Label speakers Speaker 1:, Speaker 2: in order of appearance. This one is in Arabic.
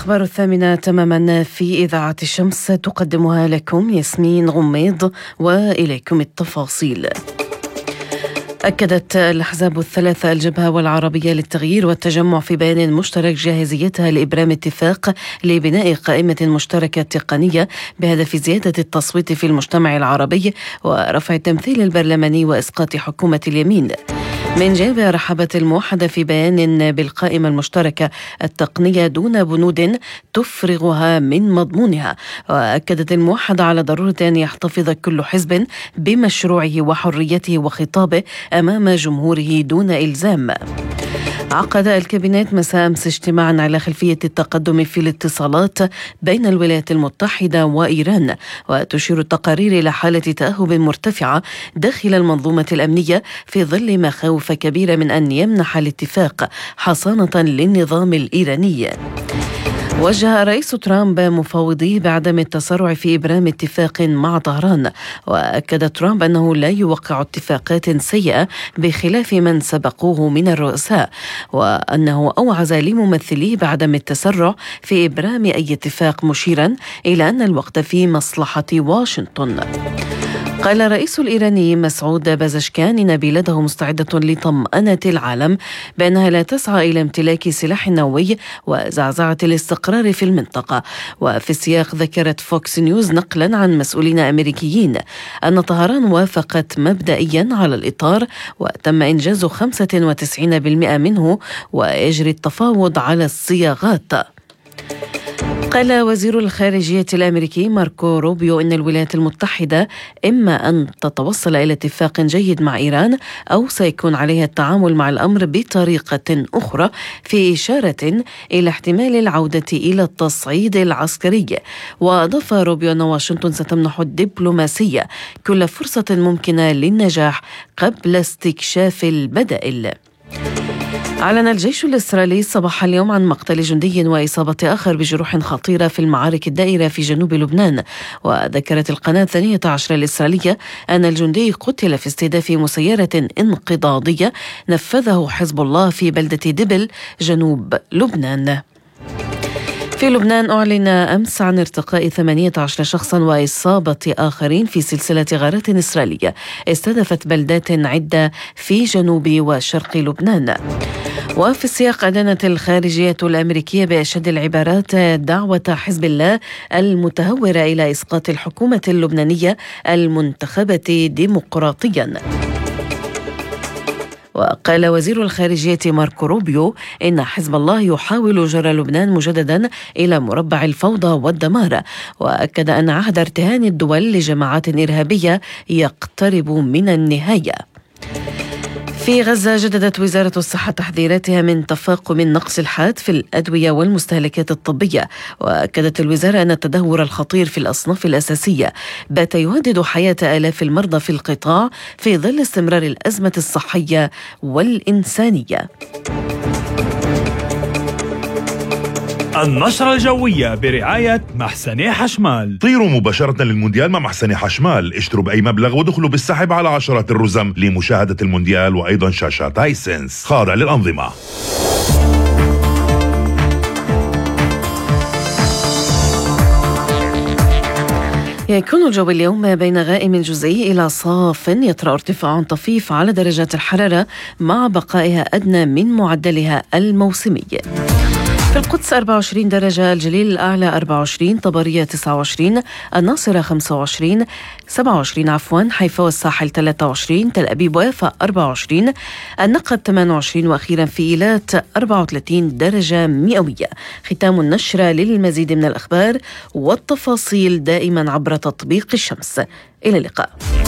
Speaker 1: الأخبار 8 تماما في إذاعة الشمس تقدمها لكم ياسمين غميض، وإليكم التفاصيل. أكدت الأحزاب الثلاثة الجبهة والعربية للتغيير والتجمع في بيان مشترك جاهزيتها لإبرام اتفاق لبناء قائمة مشتركة تقنية بهدف زيادة التصويت في المجتمع العربي ورفع التمثيل البرلماني وإسقاط حكومة اليمين. من جانبها رحبت الموحدة في بيان بالقائمة المشتركة التقنية دون بنود تفرغها من مضمونها، وأكدت الموحدة على ضرورة أن يحتفظ كل حزب بمشروعه وحريته وخطابه أمام جمهوره دون إلزام. عقد الكابينت مساء أمس اجتماعا على خلفية التقدم في الاتصالات بين الولايات المتحدة وإيران، وتشير التقارير إلى حالة تأهب مرتفعة داخل المنظومة الأمنية في ظل مخاوف كبيرة من أن يمنح الاتفاق حصانة للنظام الإيراني. وجه رئيس ترامب مفاوضيه بعدم التسرع في إبرام اتفاق مع طهران، وأكد ترامب أنه لا يوقع اتفاقات سيئة بخلاف من سبقوه من الرؤساء، وأنه أوعز لممثليه بعدم التسرع في إبرام أي اتفاق، مشيرا إلى أن الوقت في مصلحة واشنطن. قال الرئيس الإيراني مسعود بازشكان إن بلاده مستعدة لطمأنة العالم بأنها لا تسعى إلى امتلاك سلاح نووي وزعزعة الاستقرار في المنطقة. وفي السياق ذكرت فوكس نيوز نقلا عن مسؤولين أمريكيين أن طهران وافقت مبدئيا على الإطار وتم إنجاز 95% منه ويجري التفاوض على الصياغات. قال وزير الخارجية الأمريكي ماركو روبيو إن الولايات المتحدة إما أن تتوصل إلى اتفاق جيد مع إيران أو سيكون عليها التعامل مع الأمر بطريقة أخرى، في إشارة إلى احتمال العودة إلى التصعيد العسكري. وأضاف روبيو أن واشنطن ستمنح الدبلوماسية كل فرصة ممكنة للنجاح قبل استكشاف البدائل. أعلن الجيش الإسرائيلي صباح اليوم عن مقتل جندي وإصابة آخر بجروح خطيرة في المعارك الدائرة في جنوب لبنان. وذكرت القناة 12 الإسرائيلية أن الجندي قتل في استهداف مسيرة انقضاضية نفذه حزب الله في بلدة دبل جنوب لبنان. في لبنان أعلن أمس عن ارتقاء 18 شخصا وإصابة آخرين في سلسلة غارات إسرائيلية استهدفت بلدات عدة في جنوب وشرق لبنان. وفي السياق أدانت الخارجية الأمريكية بأشد العبارات دعوة حزب الله المتهورة إلى إسقاط الحكومة اللبنانية المنتخبة ديمقراطيا. وقال وزير الخارجية ماركو روبيو إن حزب الله يحاول جر لبنان مجددا إلى مربع الفوضى والدمار، وأكد أن عهد ارتهان الدول لجماعات إرهابية يقترب من النهاية. في غزة جددت وزارة الصحة تحذيراتها من تفاقم النقص الحاد في الأدوية والمستهلكات الطبية، وأكدت الوزارة أن التدهور الخطير في الأصناف الأساسية بات يهدد حياة آلاف المرضى في القطاع في ظل استمرار الأزمة الصحية والإنسانية.
Speaker 2: النشرة الجوية برعاية محسني حشمال.
Speaker 3: طيروا مباشرة للمونديال مع محسني حشمال، اشتروا بأي مبلغ ودخلوا بالسحب على عشرات الرزم لمشاهدة المونديال وأيضا شاشات هايسنس خاضع للأنظمة.
Speaker 1: يكون الجو اليوم بين غائم جزئي إلى صاف، يطرأ ارتفاع طفيف على درجات الحرارة مع بقائها أدنى من معدلها الموسمي. في القدس 24 درجة، الجليل الأعلى 24، طبرية 29، الناصرة 25، 27 حيفا والساحل 23، تل أبيب ويافا 24، النقب 28، وأخيرا في إيلات 34 درجة مئوية. ختام النشرة. للمزيد من الأخبار والتفاصيل دائما عبر تطبيق الشمس. إلى اللقاء.